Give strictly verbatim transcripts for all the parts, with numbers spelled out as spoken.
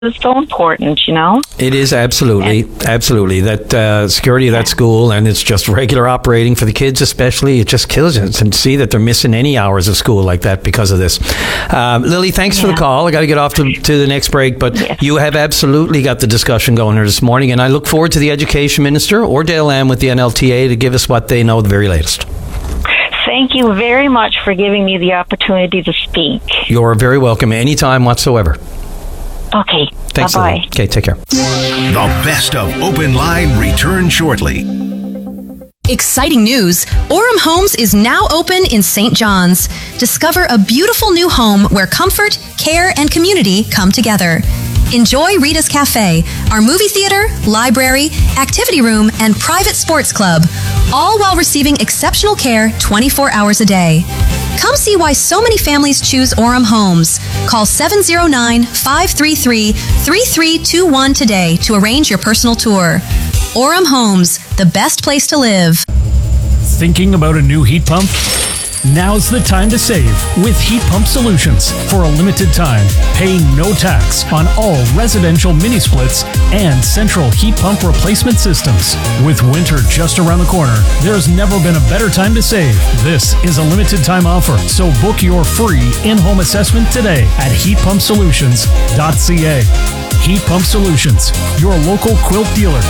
is so important, you know? It is absolutely, and, absolutely. That uh, security of that school, and it's just regular operating for the kids especially, it just kills you to see that they're missing any hours of school like that because of this. Um, Lily, thanks yeah. for the call. I got to get off to, to the next break, but yes. you have absolutely got the discussion going here this morning, and I look forward to the Education Minister or Dale Lamb with the N L T A to give us what they know the very latest. Thank you very much for giving me the opportunity to speak. You're very welcome anytime whatsoever. Okay. Thanks, bye-bye. Lily. Okay, take care. The best of Open Line returns shortly. Exciting news! Orem Homes is now open in Saint John's. Discover a beautiful new home where comfort, care, and community come together. Enjoy Rita's Cafe, our movie theater, library, activity room, and private sports club, all while receiving exceptional care twenty-four hours a day. Come see why so many families choose Orem Homes. Call seven oh nine, five three three, three three two one today to arrange your personal tour. Orem Homes, the best place to live. Thinking about a new heat pump? Now's the time to save with Heat Pump Solutions. For a limited time, pay no tax on all residential mini splits and central heat pump replacement systems. With winter just around the corner, there's never been a better time to save. This is a limited time offer, so book your free in-home assessment today at heat pump solutions dot c a. Heat Pump Solutions, your local quilt dealer.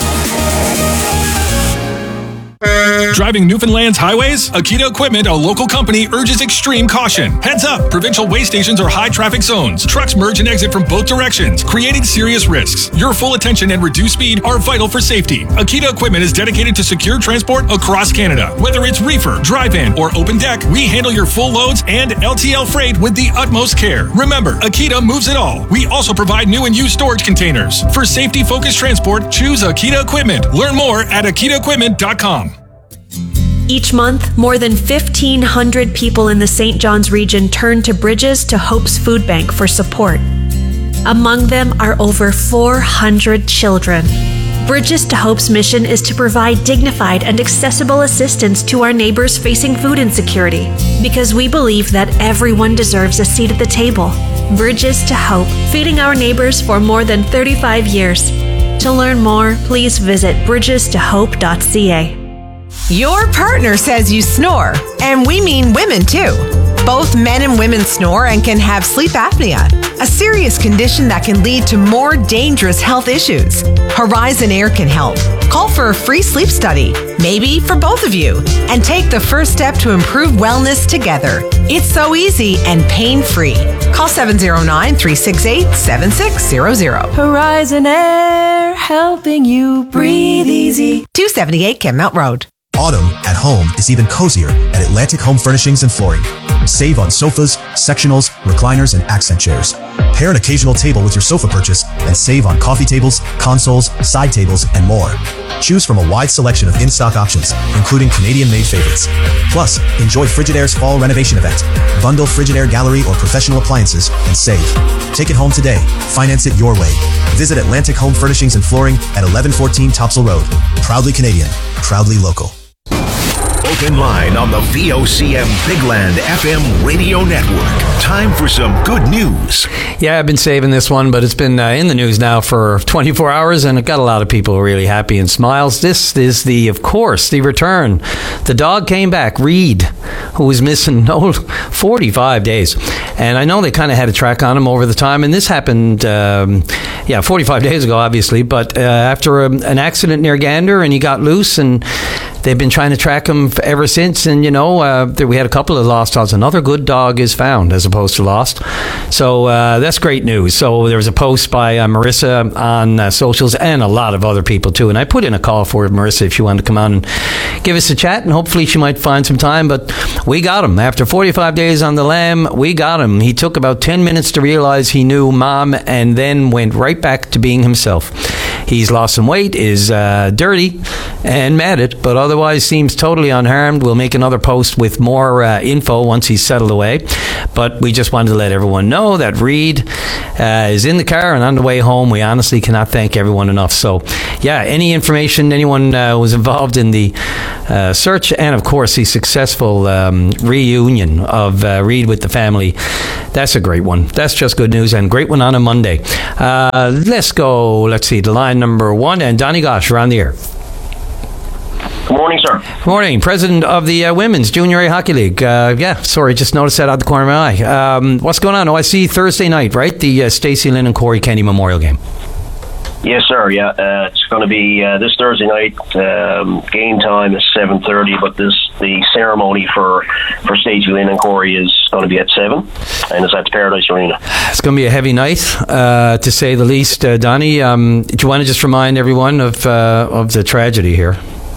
Driving Newfoundland's highways? Akita Equipment, a local company, urges extreme caution. Heads up! Provincial way stations are high traffic zones. Trucks merge and exit from both directions, creating serious risks. Your full attention and reduced speed are vital for safety. Akita Equipment is dedicated to secure transport across Canada. Whether it's reefer, drive-in, or open deck, we handle your full loads and L T L freight with the utmost care. Remember, Akita moves it all. We also provide new and used storage containers. For safety-focused transport, choose Akita Equipment. Learn more at akita equipment dot com. Each month, more than fifteen hundred people in the Saint John's region turn to Bridges to Hope's Food Bank for support. Among them are over four hundred children. Bridges to Hope's mission is to provide dignified and accessible assistance to our neighbors facing food insecurity, because we believe that everyone deserves a seat at the table. Bridges to Hope, feeding our neighbors for more than thirty-five years. To learn more, please visit bridges to hope dot c a. Your partner says you snore, and we mean women too. Both men and women snore and can have sleep apnea, a serious condition that can lead to more dangerous health issues. Horizon Air can help. Call for a free sleep study, maybe for both of you, and take the first step to improve wellness together. It's so easy and pain-free. Call seven oh nine, three six eight, seven six zero zero. Horizon Air, helping you breathe easy. two seventy-eight Kenmount Road. Autumn at home is even cozier at Atlantic Home Furnishings and Flooring. Save on sofas, sectionals, recliners, and accent chairs. Pair an occasional table with your sofa purchase and save on coffee tables, consoles, side tables, and more. Choose from a wide selection of in-stock options, including Canadian-made favorites. Plus, enjoy Frigidaire's fall renovation event. Bundle Frigidaire gallery or professional appliances and save. Take it home today. Finance it your way. Visit Atlantic Home Furnishings and Flooring at eleven fourteen Topsail Road. Proudly Canadian. Proudly local. Open Line on the V O C M Bigland F M radio network. Time for some good news. Yeah, I've been saving this one, but it's been uh, in the news now for twenty-four hours, and it got a lot of people really happy and smiles. This is the, of course, the return. The dog came back, Reed, who was missing no forty-five days. And I know they kind of had a track on him over the time, and this happened, um, yeah, forty-five days ago, obviously, but uh, after a, an accident near Gander, and he got loose, and they've been trying to track him ever since, and, you know, uh, we had a couple of lost dogs. Another good dog is found as opposed to lost. So uh, that's great news. So there was a post by uh, Marissa on uh, socials, and a lot of other people too. And I put in a call for Marissa if she wanted to come on and give us a chat, and hopefully she might find some time. But we got him. After forty-five days on the lam, we got him. He took about ten minutes to realize he knew Mom, and then went right back to being himself. He's lost some weight, is uh, dirty and matted, but otherwise seems totally unharmed. We'll make another post with more uh, info once he's settled away. But we just wanted to let everyone know that Reid uh, is in the car and on the way home. We honestly cannot thank everyone enough. So, yeah, any information, anyone uh, was involved in the uh, search, and of course the successful um, reunion of uh, Reid with the family, that's a great one. That's just good news, and great one on a Monday. Uh, let's go, let's see, to line number one, and Donny Gosh, you're on the air. Good morning, sir. Good morning. President of the uh, Women's Junior A Hockey League. Uh, yeah, sorry, just noticed that out the corner of my eye. Um, what's going on? Oh, I see Thursday night, right? The uh, Stacey Lynn and Corey Kenny Memorial Game. Yes, sir. Yeah, uh, it's going to be uh, this Thursday night. Um, game time is seven thirty, but this the ceremony for for Stacey Lynn and Corey is going to be at seven, and it's at the Paradise Arena. It's going to be a heavy night, uh, to say the least. Uh, Donnie, um, do you want to just remind everyone of uh, of the tragedy here?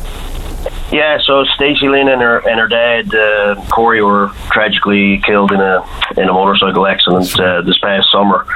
Yeah, so Stacey Lynn and her and her dad uh, Corey were tragically killed in a in a motorcycle accident uh, this past summer,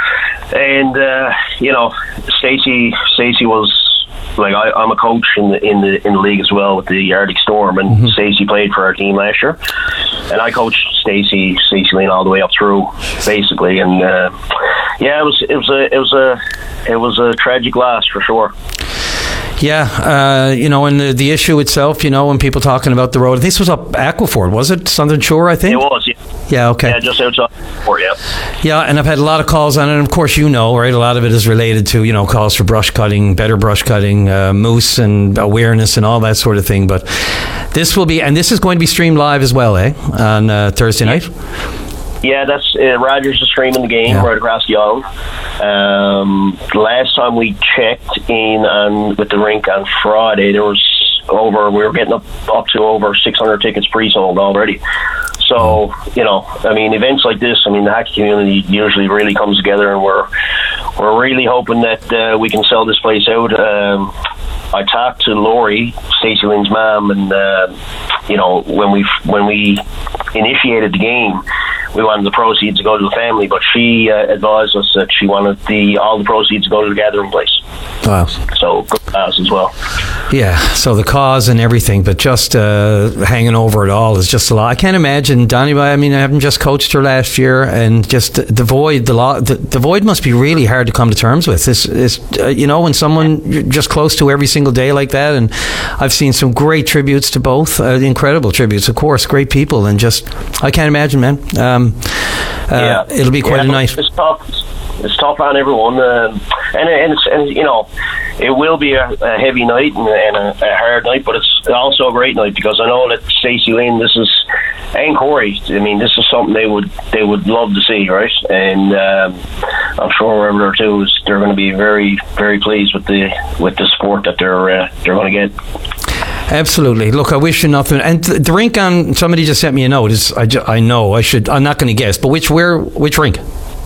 and uh, you know, Stacey Stacey was like I, I'm a coach in the in the in the league as well with the Arctic Storm, and mm-hmm. Stacey played for our team last year, and I coached Stacey Stacey Lynn all the way up through basically, and uh, yeah, it was it was a it was a it was a tragic loss for sure. Yeah, uh, you know, and the, the issue itself, you know, when people talking about the road, this was up Aquafort, was it? Southern Shore, I think? It was, yeah. Yeah, okay. Yeah, just outside Aquafort, yeah. Yeah, and I've had a lot of calls on it, and of course you know, right, a lot of it is related to, you know, calls for brush cutting, better brush cutting, uh, moose and awareness and all that sort of thing, but this will be, and this is going to be streamed live as well, eh, on uh, Thursday night? Yeah, that's uh, Rogers is streaming the game yeah. right across the island. Um, last time we checked in on with the rink on Friday, there was over. We were getting up up to over six hundred tickets pre-sold already. So you know, I mean, events like this, I mean, the hockey community usually really comes together, and we're we're really hoping that uh, we can sell this place out. Um, I talked to Lori, Stacey Lynn's mom, and uh, you know, when we when we initiated the game, we wanted the proceeds to go to the family, but she uh, advised us that she wanted the all the proceeds to go to the gathering place. Wow. So good cause as well. Yeah, so the cause and everything, but just uh, hanging over it all is just a lot. I can't imagine, Donnie, I mean, I haven't just coached her last year, and just the void, the, lo- the, the void must be really hard to come to terms with. This is, uh, you know, when someone you're just close to every single day like that, and I've seen some great tributes to both, uh, incredible tributes, of course, great people, and just, I can't imagine, man. Um, uh, yeah. It'll be quite yeah, a night. It's tough. It's tough on everyone, uh, and and, it's, and you know, it will be a, a heavy night and, and a, a hard night, but it's also a great night because I know that Stacey Lynn, this is, and Corey, I mean, this is something they would they would love to see, right? And um, I'm sure wherever they're to is they're going to be very very pleased with the with the support that they're uh, they're going to get. Absolutely. Look, I wish you nothing. And the, the rink on, somebody just sent me a note. Is I, ju- I know I should. I'm not going to guess, but which where which rink?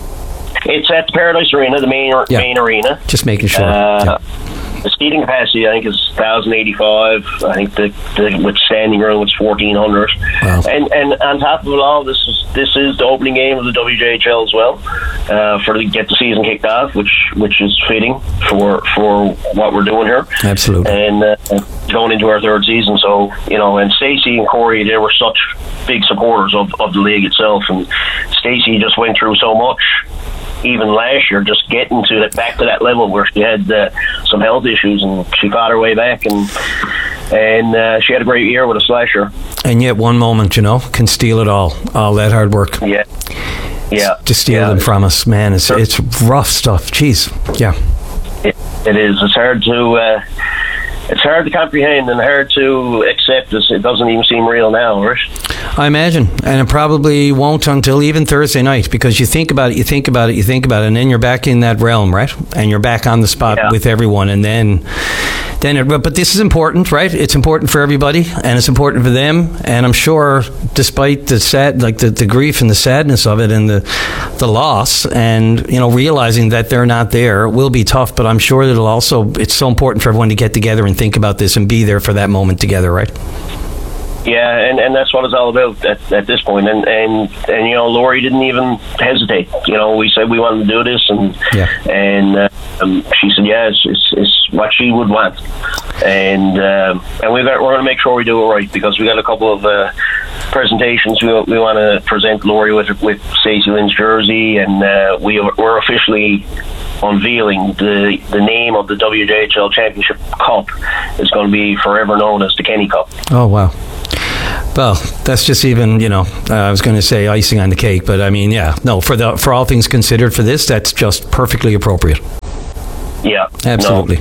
It's at the Paradise Arena, the main yeah. main arena. Just making sure. Uh, yeah. The seating capacity, I think, is one thousand eighty-five. I think the, the with standing room, it's fourteen hundred. Wow. And and on top of it all, this is this is the opening game of the W J H L as well, uh, for to get the season kicked off, which which is fitting for for what we're doing here. Absolutely. And uh, going into our third season, so you know, and Stacey and Corey, they were such big supporters of of the league itself, and Stacey just went through so much. Even last year, just getting to that back to that level where she had uh, some health issues, and she fought her way back, and and uh, she had a great year with us last year. And yet, one moment, you know, can steal it all. All that hard work. Yeah, yeah. To steal yeah. them from us, man. It's it's rough stuff. Jeez, yeah. It, it is. It's hard to. Uh, It's hard to comprehend and hard to accept. This. It doesn't even seem real now, right? I imagine, and it probably won't until even Thursday night, because you think about it, you think about it, you think about it, and then you're back in that realm, right? And you're back on the spot yeah. with everyone, and then, then it, but this is important, right? It's important for everybody, and it's important for them, and I'm sure, despite the sad, like the, the grief and the sadness of it, and the the loss, and you know, realizing that they're not there will be tough, but I'm sure that it'll also, it's so important for everyone to get together and think about this and be there for that moment together, right? Yeah, and, and that's what it's all about at, at this point. And, and and you know, Lori didn't even hesitate. You know, we said we wanted to do this, and yeah. and uh, um, she said, yeah, it's, it's, it's what she would want. And um, and we've got, we're going to make sure we do it right, because we got a couple of uh, presentations we, we want to present Laurie with with Stacey Lynn's jersey, and uh, we are, we're officially unveiling the the name of the W J H L Championship Cup. Is going to be forever known as the Kenny Cup. Oh, wow. Well, that's just even, you know, uh, I was going to say icing on the cake, but I mean, yeah, no, for the for all things considered for this, that's just perfectly appropriate. Yeah. Absolutely.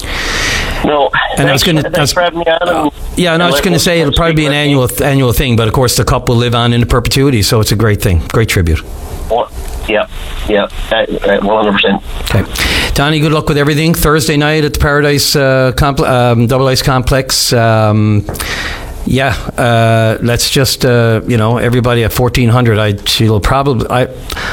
No. no and I was going to, uh, yeah, and I was going to say it'll probably be an annual annual thing, but of course the cup will live on into perpetuity, so it's a great thing, great tribute. Oh, yeah, yeah, one hundred percent. Okay, Donnie, good luck with everything. Thursday night at the Paradise uh, compl- um, Double Ice Complex. Um, yeah, uh, let's just uh, you know, everybody at fourteen hundred. I she'll probably I,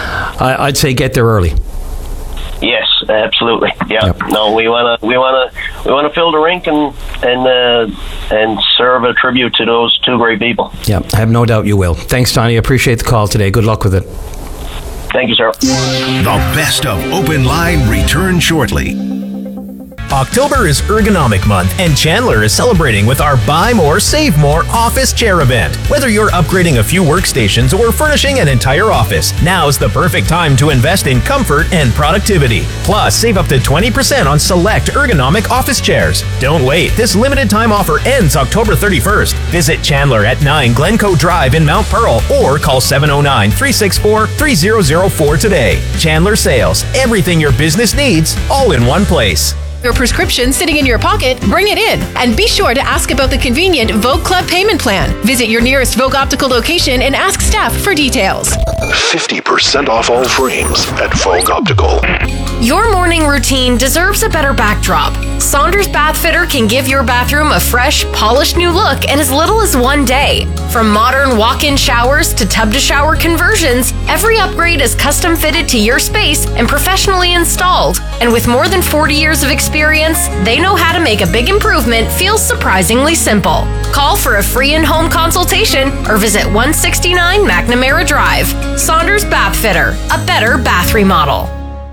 I I'd say get there early. Yes, absolutely. Yeah. Yep. No, we wanna we wanna we wanna fill the rink and and uh, and serve a tribute to those two great people. Yeah, I have no doubt you will. Thanks, Donnie. I appreciate the call today. Good luck with it. Thank you, sir. The best of Open Line returns shortly. October is Ergonomic Month, and Chandler is celebrating with our Buy More, Save More office chair event. Whether you're upgrading a few workstations or furnishing an entire office, now's the perfect time to invest in comfort and productivity. Plus, save up to twenty percent on select ergonomic office chairs. Don't wait. This limited time offer ends October thirty-first. Visit Chandler at nine Glencoe Drive in Mount Pearl or call seven oh nine, three six four, three oh oh four today. Chandler Sales. Everything your business needs, all in one place. Your prescription sitting in your pocket? Bring it in. And be sure to ask about the convenient Vogue Club payment plan. Visit your nearest Vogue Optical location and ask staff for details. fifty percent off all frames at Vogue Optical. Your morning routine deserves a better backdrop. Saunders Bath Fitter can give your bathroom a fresh, polished new look in as little as one day. From modern walk-in showers to tub-to-shower conversions, every upgrade is custom fitted to your space and professionally installed. And with more than forty years of experience, they know how to make a big improvement feel surprisingly simple. Call for a free in-home consultation or visit one sixty-nine McNamara Drive. Saunders Bath Fitter, a better bath remodel.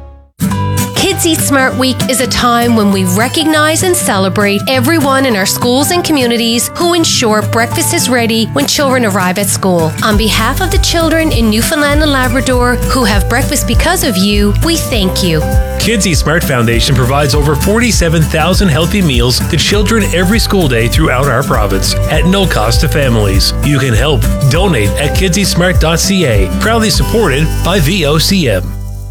Kids Eat Smart Week is a time when we recognize and celebrate everyone in our schools and communities who ensure breakfast is ready when children arrive at school. On behalf of the children in Newfoundland and Labrador who have breakfast because of you, we thank you. Kids Eat Smart Foundation provides over forty-seven thousand healthy meals to children every school day throughout our province at no cost to families. You can help. Donate at kids eat smart dot c a, proudly supported by V O C M.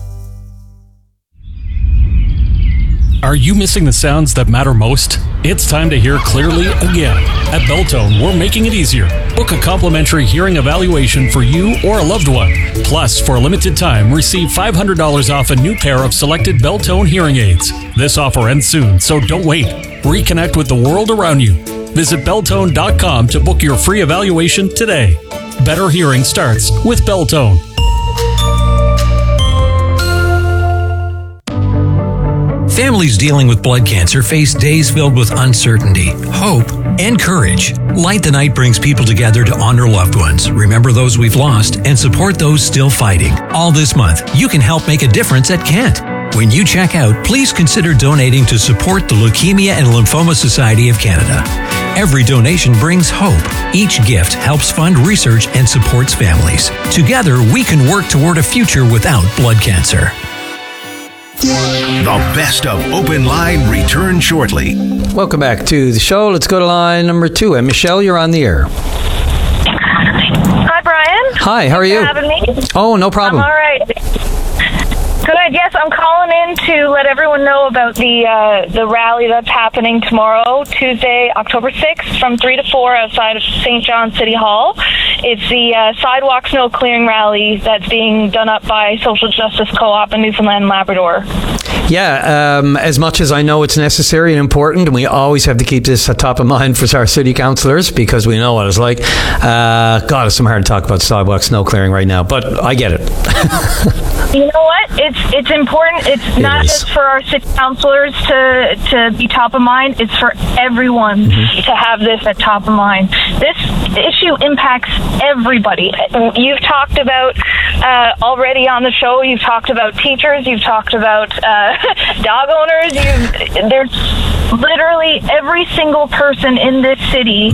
Are you missing the sounds that matter most? It's time to hear clearly again. At Beltone, we're making it easier. Book a complimentary hearing evaluation for you or a loved one. Plus, for a limited time, receive five hundred dollars off a new pair of selected Beltone hearing aids. This offer ends soon, so don't wait. Reconnect with the world around you. Visit Beltone dot com to book your free evaluation today. Better hearing starts with Beltone. Families dealing with blood cancer face days filled with uncertainty, hope, and courage. Light the Night brings people together to honor loved ones, remember those we've lost, and support those still fighting. All this month, you can help make a difference at Kent. When you check out, please consider donating to support the Leukemia and Lymphoma Society of Canada. Every donation brings hope. Each gift helps fund research and supports families. Together, we can work toward a future without blood cancer. The best of Open Line returns shortly. Welcome back to the show. Let's go to line number two. And Michelle, you're on the air. Hi, Brian. Hi, how are you? Thanks for having me. Oh, no problem. I'm all right. Good. Yes, I'm calling in to let everyone know about the uh, the rally that's happening tomorrow, Tuesday, October sixth, from three to four outside of Saint John City Hall. It's the uh, Sidewalk Snow Clearing Rally that's being done up by Social Justice Co-op in Newfoundland and Labrador. Yeah, um, as much as I know it's necessary and important, and we always have to keep this at top of mind for our city councillors because we know what it's like. Uh, God, it's so hard to talk about sidewalk snow clearing right now, but I get it. You know what? It's it's important. It's it not is. just for our city councilors to to be top of mind. It's for everyone mm-hmm. to have this at top of mind. This issue impacts everybody. You've talked about uh, already on the show. You've talked about teachers. You've talked about uh, dog owners. You've, there's literally every single person in this city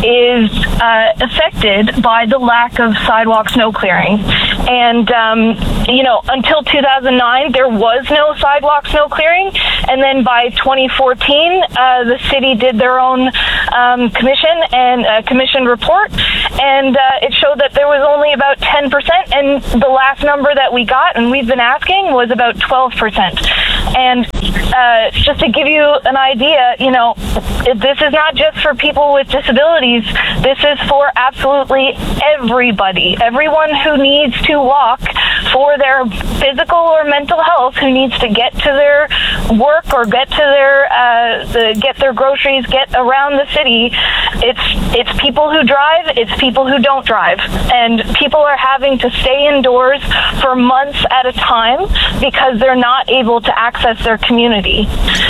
is uh, affected by the lack of sidewalk snow clearing. And, um, you know, until two thousand nine, there was no sidewalk snow clearing. And then by twenty fourteen, uh, the city did their own um, commission and uh, commission report. And uh, it showed that there was only about ten percent. And the last number that we got, and we've been asking, was about twelve percent. And uh, just to give you an idea, you know, this is not just for people with disabilities. This is for absolutely everybody. Everyone who needs to walk for their physical or mental health, who needs to get to their work or get to their uh, the, get their groceries, get around the city. It's it's people who drive. It's people who don't drive, and people are having to stay indoors for months at a time because they're not able to access their community.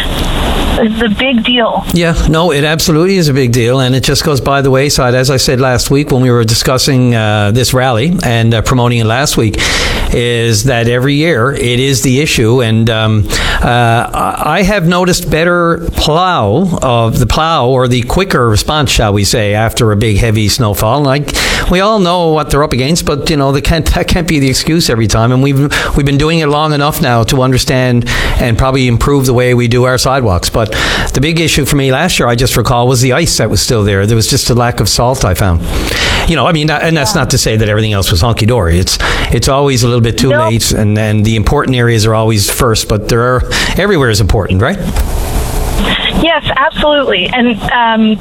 It's a big deal. Yeah, no, it absolutely is a big deal, and it just goes by the wayside. As I said last week when we were discussing uh, this rally and uh, promoting it last week, is that every year it is the issue, and um, uh, I have noticed better plow of the plow or the quicker response, shall we say, after a big heavy snowfall. Like we all know what they're up against, but you know they can't, that can't be the excuse every time. And we've we've been doing it long enough now to understand and probably improve the way we do our sidewalks. But the big issue for me last year, I just recall, was the ice that was still there. There was just a lack of salt, I found. You know, I mean, and that's not to say that everything else was hunky dory. It's it's always a little bit too no. late, and and the important areas are always first. But there are everywhere is important, right? Yes, absolutely. And um,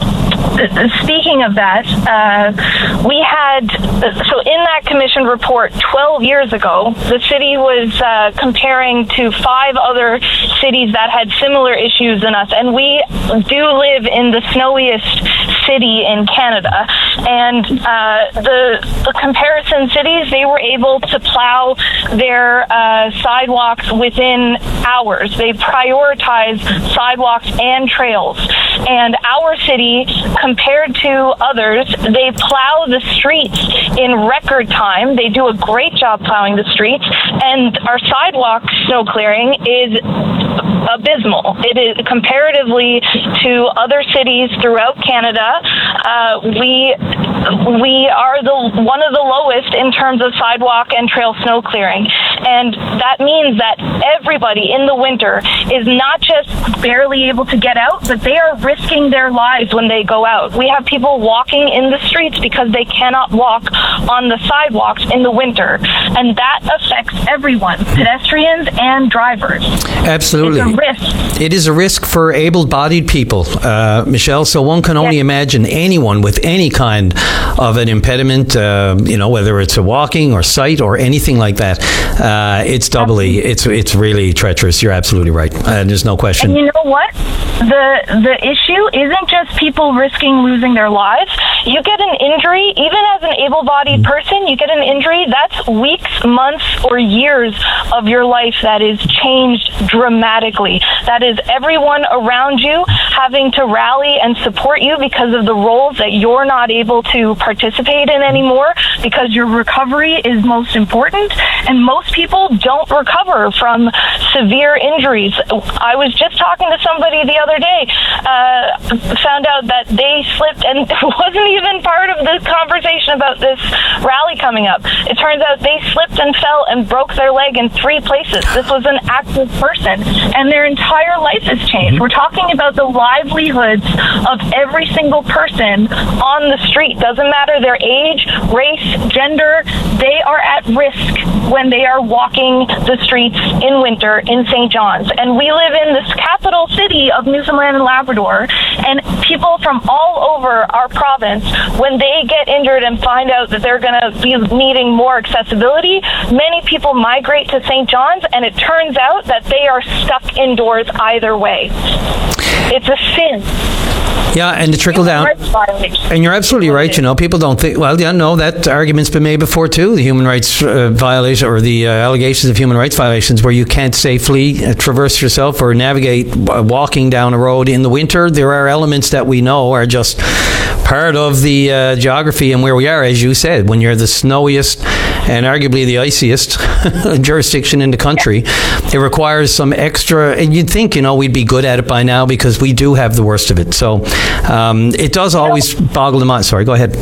speaking of that, uh, we had, so in that commission report twelve years ago, the city was uh, comparing to five other cities that had similar issues than us. And we do live in the snowiest city in Canada. And uh, the, the comparison cities, they were able to plow their uh, sidewalks within hours. They prioritize sidewalks and trails. And our city, compared to others, they plow the streets in record time. They do a great job plowing the streets, and our sidewalk snow clearing is abysmal. It is comparatively to other cities throughout Canada. Uh, we we are the one of the lowest in terms of sidewalk and trail snow clearing, and that means that everybody in the winter is not just barely able to get out, but they are risking their lives when they go out. We have people walking in the streets because they cannot walk on the sidewalks in the winter, and that affects everyone, pedestrians and drivers. Absolutely. It's a risk. It is a risk for able-bodied people, uh, Michelle, so one can only yes. imagine anyone with any kind of an impediment, uh, you know, whether it's a walking or sight or anything like that. Uh, it's doubly, it's it's really treacherous. You're absolutely right. Uh, there's no question. And you know what? The the issue isn't just people risking losing their lives. You get an injury, even as an able-bodied person, you get an injury, that's weeks, months, or years of your life that is changed dramatically. That is everyone around you having to rally and support you because of the roles that you're not able to participate in anymore because your recovery is most important, and most people don't recover from severe injuries. I was just talking to somebody the other day, uh, found out that they slipped, and it wasn't even part of the conversation about this rally coming up. It turns out they slipped and fell and broke their leg in three places. This was an active person, and their entire life has changed. We're talking about the livelihoods of every single person on the street. Doesn't matter their age, race, gender, they are at risk when they are walking the streets in winter in Saint John's. And we live in this capital city of Newfoundland and Labrador, and people from all over our province, when they get injured and find out that they're going to be needing more accessibility, many people migrate to Saint John's, and it turns out that they are stuck indoors either way. It's a sin. Yeah, and the trickle down. And you're absolutely right. You know, people don't think. Well, yeah, no, that argument's been made before too. The human rights uh, violation or the uh, allegations of human rights violations, where you can't safely uh, traverse yourself or navigate uh, walking down a road in the winter. There are elements that we know are just part of the uh, geography and where we are, as you said. When you're the snowiest and arguably the iciest jurisdiction in the country, it requires some extra. And you'd think, you know, we'd be good at it by now because we do have the worst of it. So um, it does always boggle the mind. Sorry, go ahead.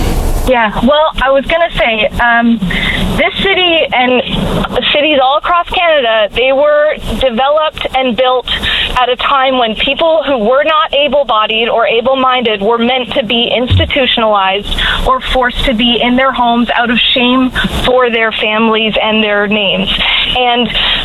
Yeah, well, I was going to say, um, this city and cities all across Canada, they were developed and built at a time when people who were not able-bodied or able-minded were meant to be institutionalized or forced to be in their homes out of shame for their families and their names. And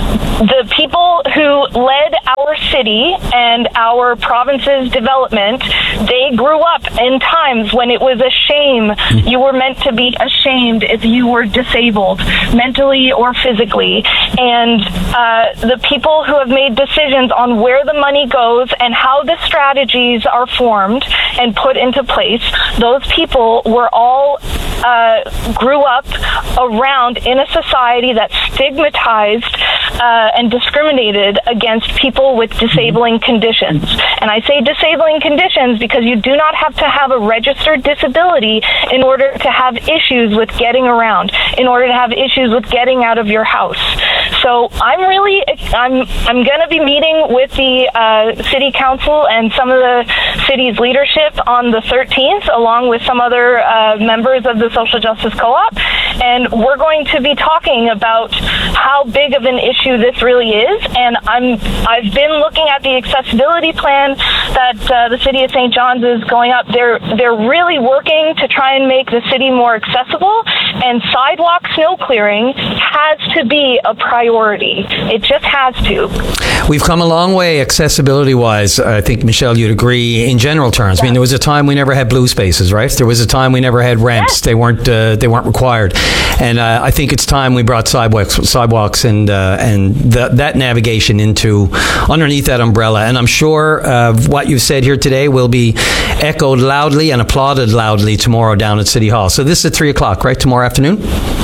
the people who led our city and our province's development, they grew up in times when it was a shame. You were meant to be ashamed if you were disabled, mentally or physically. And uh, the people who have made decisions on where the money goes and how the strategies are formed and put into place, those people were all uh, grew up around in a society that stigmatized uh, and discriminated against people with disabling conditions. And I say disabling conditions because you do not have to have a registered disability in order to have issues with getting around, in order to have issues with getting out of your house. So I'm really, I'm I'm going to be meeting with the uh, city council and some of the city's leadership on the thirteenth, along with some other uh, members of the Social Justice Co-op, and we're going to be talking about how big of an issue this really is. And I'm I've been looking at the accessibility plan that uh, the city of Saint John's is going up. They're they're really working to try and make the city more accessible, and sidewalk snow clearing has to be a priority. It just has to. We've come a long way accessibility-wise. I think, Michelle, you'd agree in general terms. Yeah. I mean, there was a time we never had blue spaces, right? There was a time we never had ramps. Yes. They weren't uh, they weren't required. And uh, I think it's time we brought sidewalks, sidewalks and uh, and the, that navigation into underneath that umbrella. And I'm sure uh, what you've said here today will be echoed loudly and applauded loudly tomorrow down at City Hall. So this is at three o'clock, right? Tomorrow afternoon?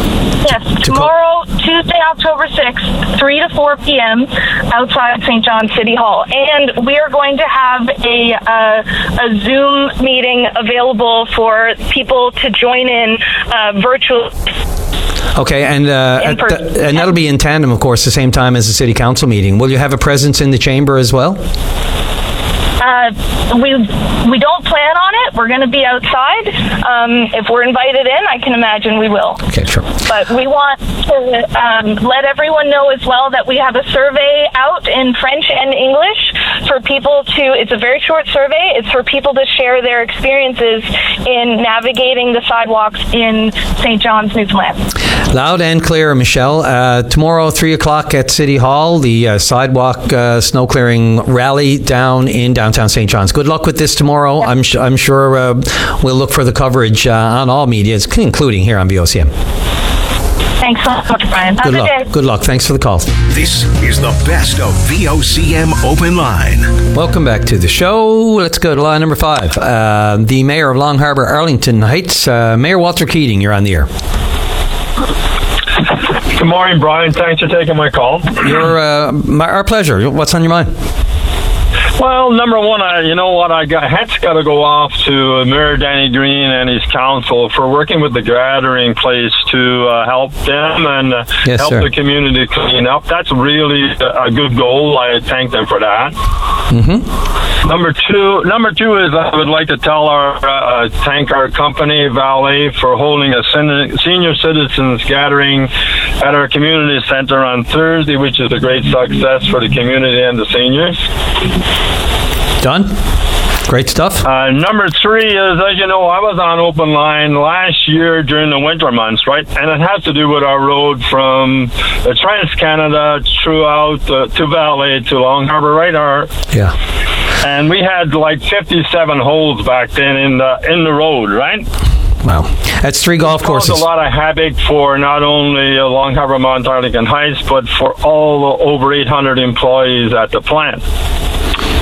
Yes, tomorrow, Tuesday, October sixth, three to four p.m. outside Saint John's City Hall. And we are going to have a uh, a Zoom meeting available for people to join in uh, virtually. Okay, and uh, at the, and that'll be in tandem, of course, the same time as the City Council meeting. Will you have a presence in the chamber as well? Uh, we we don't plan on it. We're going to be outside. Um, if we're invited in, I can imagine we will. Okay, sure. But we want to um, let everyone know as well that we have a survey out in French and English for people to, it's a very short survey. It's for people to share their experiences in navigating the sidewalks in Saint John's, Newfoundland. Loud and clear, Michelle. Uh, tomorrow, three o'clock at City Hall, the uh, sidewalk uh, snow clearing rally down in downtown Saint John's. Good luck with this tomorrow. Yeah. I'm, sh- I'm sure uh, we'll look for the coverage uh, on all media, including here on V O C M. Thanks so much, Brian. Have Good a luck. day. Good luck. Thanks for the call. This is the best of V O C M Open Line. Welcome back to the show. Let's go to line number five. Uh, the Mayor of Long Harbour, Arlington Heights, uh, Mayor Walter Keating, you're on the air. Good morning, Brian. Thanks for taking my call. Your, uh, my, our pleasure. What's on your mind? Well, number one, I, you know what, I got hats got to go off to Mayor Danny Green and his council for working with the gathering place to uh, help them and uh, yes, help sir. the community clean up. That's really a good goal. I thank them for that. Mm-hmm. Number two, number two is I would like to tell our uh, thank our company Valet for holding a sen- senior citizens gathering at our community center on Thursday, which is a great success for the community and the seniors. Done. Great stuff. Uh, number three is, as you know, I was on Open Line last year during the winter months, right? And it has to do with our road from uh, Trans-Canada throughout uh, to Valet to Long Harbour, right? Our, yeah. And we had like fifty-seven holes back then in the in the road, right? Wow. That's three golf courses. It caused a lot of havoc for not only uh, Long Harbour, Mount Arlington Heights, but for all the over eight hundred employees at the plant.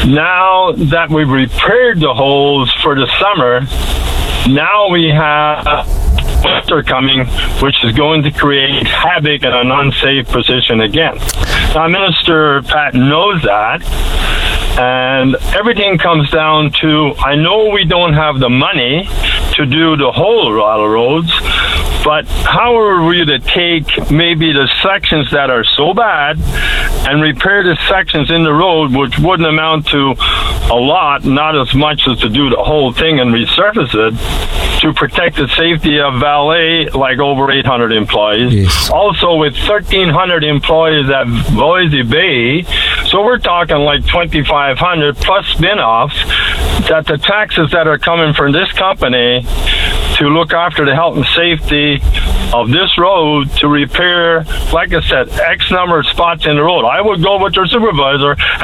Now that we've repaired the holes for the summer, now we have winter coming, which is going to create havoc in an unsafe position again. Now, Minister Patton knows that, and everything comes down to, I know we don't have the money to do the whole Rattle Roads, but how are we to take maybe the sections that are so bad and repair the sections in the road, which wouldn't amount to a lot, not as much as to do the whole thing and resurface it, to protect the safety of valet, like over eight hundred employees. Yes. Also with thirteen hundred employees at Boise Bay, so we're talking like twenty-five hundred plus spin-offs, that the taxes that are coming from this company to look after the health and safety of this road, to repair, like I said, X number of spots in the road. I would go with your supervisor